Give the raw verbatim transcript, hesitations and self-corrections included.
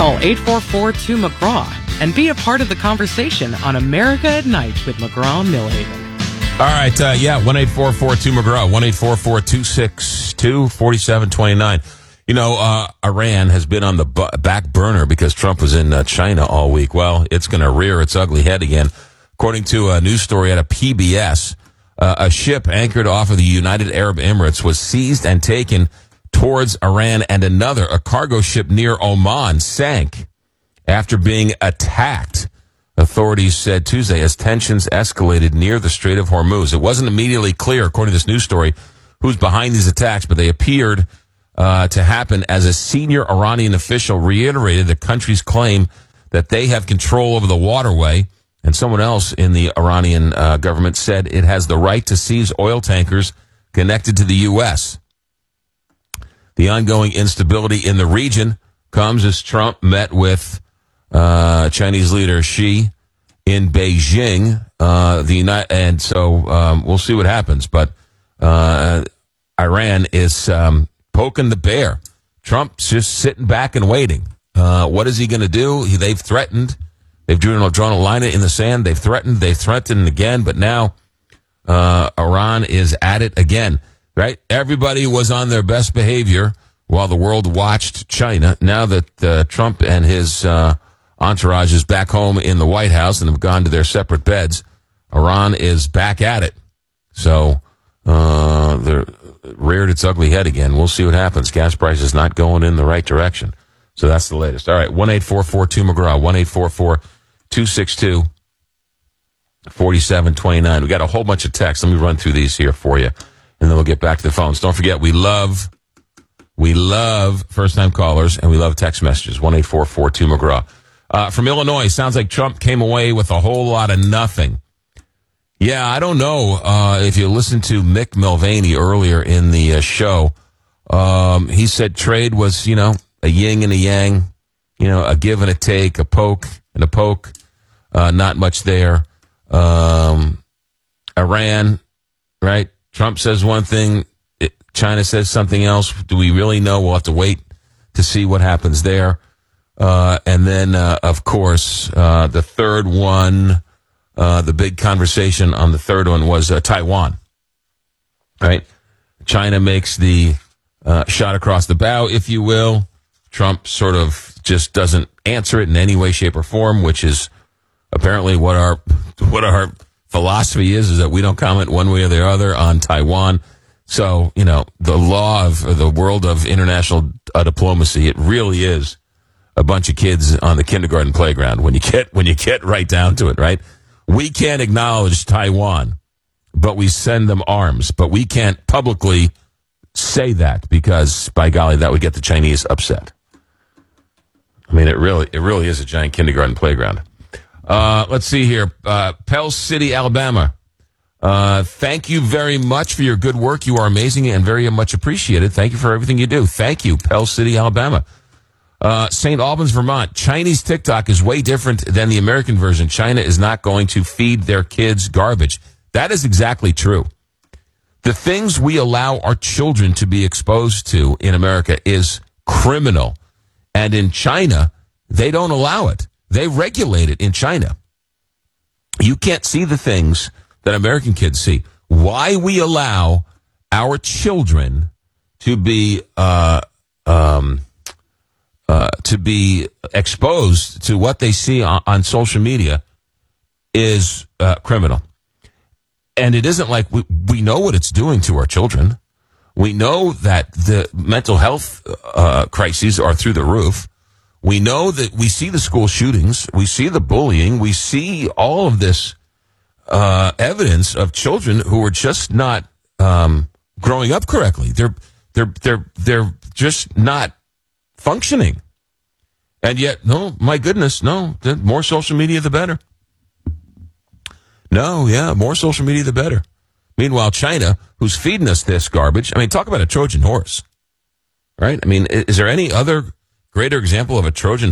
Call eight four four two McGraw and be a part of the conversation on America at Night with McGraw and Millhaven. All right, uh, yeah, one eight four four two McGraw, one eight four four two six two four seven two nine. You know, uh, Iran has been on the bu- back burner because Trump was in uh, China all week. Well, it's going to rear its ugly head again. According to a news story out of P B S, uh, a ship anchored off of the United Arab Emirates was seized and taken towards Iran, and another, a cargo ship near Oman, sank after being attacked. Authorities said Tuesday as tensions escalated near the Strait of Hormuz. It wasn't immediately clear, according to this news story, who's behind these attacks, but they appeared uh, to happen as a senior Iranian official reiterated the country's claim that they have control over the waterway, and someone else in the Iranian uh, government said it has the right to seize oil tankers connected to the U S. The ongoing instability in the region comes as Trump met with Uh, Chinese leader Xi in Beijing, uh, the United, and so um, we'll see what happens. But uh, Iran is um, poking the bear. Trump's just sitting back and waiting. Uh, what is he going to do? He, they've threatened. They've drawn, drawn a line in the sand. They've threatened. They've threatened again. But now uh, Iran is at it again. Right? Everybody was on their best behavior while the world watched China. Now that uh, Trump and his uh, entourage is back home in the White House and have gone to their separate beds, Iran is back at it. So uh, they're reared its ugly head again. We'll see what happens. Gas prices not going in the right direction. So that's the latest. All right, one eight four four two McGraw, one eight four four two six two four seven two nine. We got a whole bunch of texts. Let me run through these here for you, and then we'll get back to the phones. Don't forget, we love, we love first-time callers, and we love text messages, one eight four four two McGraw. Uh, from Illinois, sounds like Trump came away with a whole lot of nothing. Yeah, I don't know uh, if you listened to Mick Mulvaney earlier in the uh, show. Um, he said trade was, you know, a yin and a yang, you know, a give and a take, a poke and a poke. Uh, not much there. Um, Iran, right? Trump says one thing, it, China says something else. Do we really know? We'll have to wait to see what happens there. Uh, and then, uh, of course, uh, the third one, uh, the big conversation on the third one was uh, Taiwan, right? China makes the uh, shot across the bow, if you will. Trump sort of just doesn't answer it in any way, shape, or form, which is apparently what our what our philosophy is, is that we don't comment one way or the other on Taiwan. So, you know, the law of or the world of international uh, diplomacy, it really is a bunch of kids on the kindergarten playground when you get when you get right down to it, right? We can't acknowledge Taiwan, but we send them arms. But we can't publicly say that because, by golly, that would get the Chinese upset. I mean, it really it really is a giant kindergarten playground. Uh, let's see here. Uh, Pell City, Alabama. Uh, thank you very much for your good work. You are amazing and very much appreciated. Thank you for everything you do. Thank you, Pell City, Alabama. Uh, Saint Albans, Vermont. Chinese TikTok is way different than the American version. China is not going to feed their kids garbage. That is exactly true. The things we allow our children to be exposed to in America is criminal. And in China, they don't allow it. They regulate it in China. You can't see the things that American kids see. Why we allow our children to be uh, um, uh, to be exposed to what they see on, on social media is uh, criminal. And it isn't like we, we know what it's doing to our children. We know that the mental health uh, crises are through the roof. We know that we see the school shootings. We see the bullying. We see all of this uh, evidence of children who are just not um, growing up correctly. They're they're they're they're just not functioning. And yet, no, my goodness, no. The more social media, the better. No, yeah, more social media, the better. Meanwhile, China, who's feeding us this garbage, I mean, talk about a Trojan horse, right? I mean, is there any other greater example of a Trojan